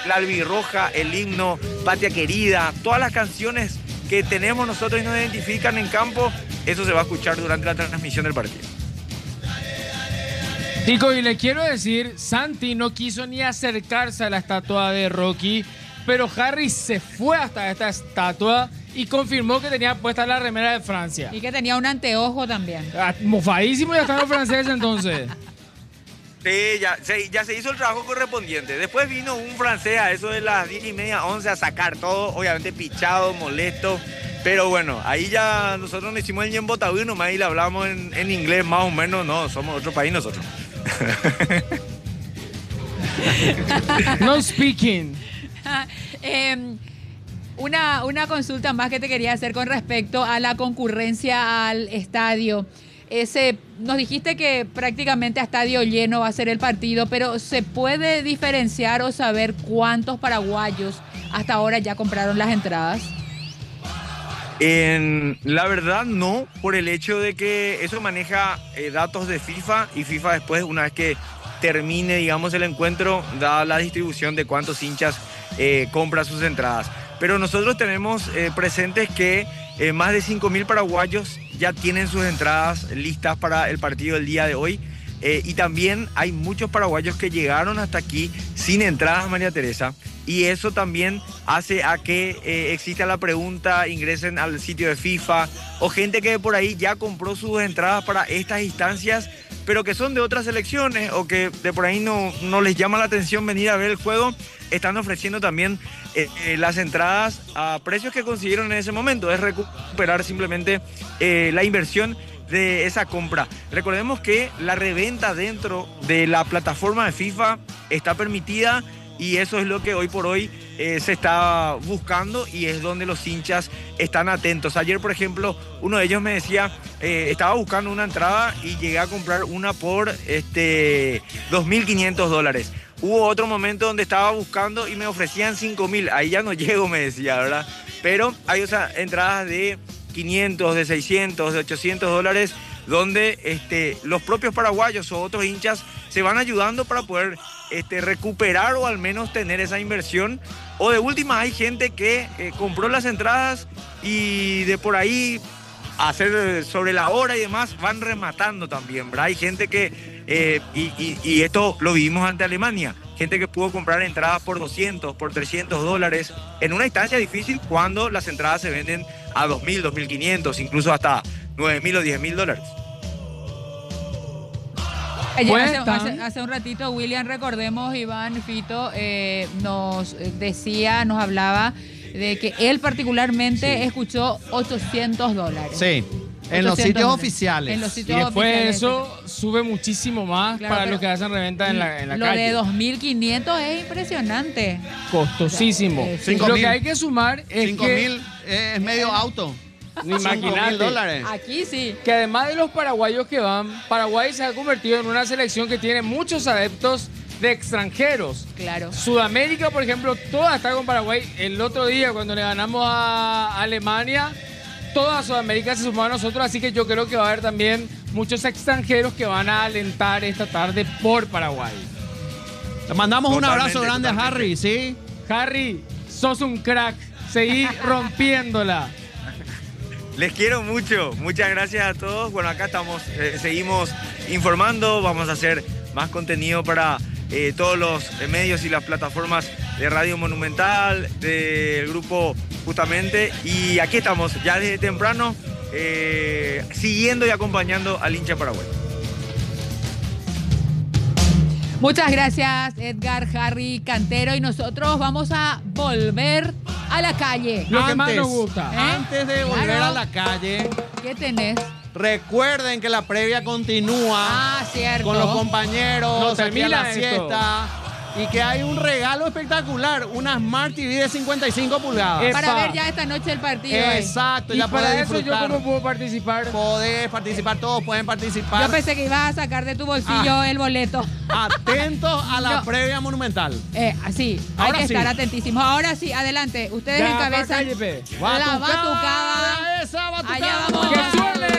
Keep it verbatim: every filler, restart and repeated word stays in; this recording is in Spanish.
La Albirroja, el himno, Patria Querida, todas las canciones que tenemos nosotros y nos identifican en campo, eso se va a escuchar durante la transmisión del partido. Chicos, y le quiero decir, Santi no quiso ni acercarse a la estatua de Rocky, pero Harry se fue hasta esta estatua y confirmó que tenía puesta la remera de Francia. Y que tenía un anteojo también. Ah, mofadísimo ya están los franceses entonces. Sí, ya se, ya se hizo el trabajo correspondiente. Después vino un francés a eso de las diez y media, once a sacar todo, obviamente pichado, molesto. Pero bueno, ahí ya nosotros nos hicimos el ñembotabú nomás y le hablamos en, en inglés más o menos. No, somos otro país nosotros. No speaking. eh, una, una consulta más que te quería hacer con respecto a la concurrencia al estadio. Ese, nos dijiste que prácticamente a estadio lleno va a ser el partido, pero ¿se puede diferenciar o saber cuántos paraguayos hasta ahora ya compraron las entradas? En, la verdad no, por el hecho de que eso maneja eh, datos de FIFA y FIFA después, una vez que termine, digamos, el encuentro, da la distribución de cuántos hinchas eh, compran sus entradas. Pero nosotros tenemos eh, presentes que eh, más de cinco mil paraguayos ya tienen sus entradas listas para el partido del día de hoy. Eh, y también hay muchos paraguayos que llegaron hasta aquí sin entradas, María Teresa. Y eso también hace a que eh, exista la pregunta, ingresen al sitio de FIFA, o gente que por ahí ya compró sus entradas para estas instancias, pero que son de otras selecciones o que de por ahí no, no les llama la atención venir a ver el juego, están ofreciendo también eh, eh, las entradas a precios que consiguieron en ese momento. Es recuperar simplemente eh, la inversión de esa compra. Recordemos que la reventa dentro de la plataforma de FIFA está permitida y eso es lo que hoy por hoy eh, se está buscando y es donde los hinchas están atentos. Ayer, por ejemplo, uno de ellos me decía, eh, estaba buscando una entrada y llegué a comprar una por este, dos mil quinientos dólares. Hubo otro momento donde estaba buscando y me ofrecían cinco mil. Ahí ya no llego, me decía, ¿verdad? Pero hay o sea, entradas de quinientos, de seiscientos, de ochocientos dólares, donde este, los propios paraguayos o otros hinchas se van ayudando para poder este, recuperar o al menos tener esa inversión. O de última hay gente que eh, compró las entradas y de por ahí hacer sobre la hora y demás van rematando también, ¿verdad? Hay gente que, eh, y, y, y esto lo vivimos ante Alemania, gente que pudo comprar entradas por doscientos, por trescientos dólares en una instancia difícil cuando las entradas se venden a dos mil, dos mil quinientos, incluso hasta nueve mil o diez mil dólares. Ayer, hace, hace, hace un ratito, William, recordemos, Iván Fito eh, nos decía, nos hablaba de que él particularmente sí. escuchó ochocientos dólares. Sí, en los sitios oficiales. En los sitios y después oficiales. de eso sube muchísimo más claro, para los que hacen reventa en la, en la lo calle. Lo de dos mil quinientos es impresionante. Costosísimo. O sea, eh, sí. Lo que hay que sumar es cinco que... cinco mil es medio auto. Imagínate. dólares. Aquí sí. Que además de los paraguayos que van, Paraguay se ha convertido en una selección que tiene muchos adeptos de extranjeros. Claro. Sudamérica, por ejemplo, toda está con Paraguay. El otro día, cuando le ganamos a Alemania, toda Sudamérica se sumó a nosotros, así que yo creo que va a haber también muchos extranjeros que van a alentar esta tarde por Paraguay. Le mandamos Totalmente, un abrazo grande totalmente. a Harry, ¿sí? Harry, sos un crack. Seguí rompiéndola. Les quiero mucho, muchas gracias a todos. Bueno, acá estamos, eh, seguimos informando, vamos a hacer más contenido para eh, todos los medios y las plataformas de Radio Monumental, del grupo justamente, y aquí estamos ya desde temprano, eh, siguiendo y acompañando al hincha paraguayo. Muchas gracias, Edgar, Harry, Cantero, y nosotros vamos a volver a la calle. Lo antes, que más nos gusta. ¿Eh? Antes de volver Claro. a la calle, ¿Qué tenés? recuerden que la previa continúa Ah, cierto. con los compañeros, No aquí a termina la esto. siesta, y que hay un regalo espectacular, una Smart T V de cincuenta y cinco pulgadas. Eh, Para Epa. ver ya esta noche el partido. eh. Exacto, Y ya para pueden eso, ¿yo disfrutar. cómo puedo participar? Podés participar, todos pueden participar. Yo pensé que ibas a sacar de tu bolsillo Ah. el boleto. Atentos a la No. previa monumental. Eh, así, Ahora hay que sí. estar atentísimos. Ahora sí, adelante. Ustedes Ya, encabezan pa' calle, pe. la batucada. Esa batucada. Allá vamos. ¡Que suene!